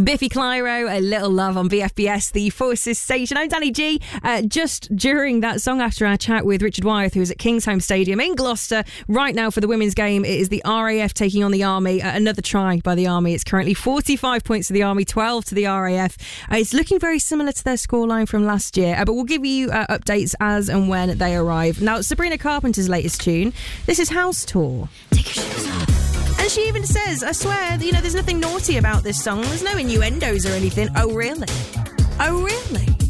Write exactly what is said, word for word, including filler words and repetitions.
Biffy Clyro, A Little Love on B F B S, the Forces station. I'm Danny G. Uh, just during that song, after our chat with Richard Wyeth, who is at Kingsholm Stadium in Gloucester right now for the women's game, it is the R A F taking on the Army. Uh, another try by the Army. It's currently forty-five points to the Army, twelve to the R A F. Uh, it's looking very similar to their scoreline from last year, uh, but we'll give you uh, updates as and when they arrive. Now, Sabrina Carpenter's latest tune, this is House Tour. Take your shoes off. And she even says, I swear, you know, there's nothing naughty about this song. There's no innuendos or anything. Oh, really? Oh, really?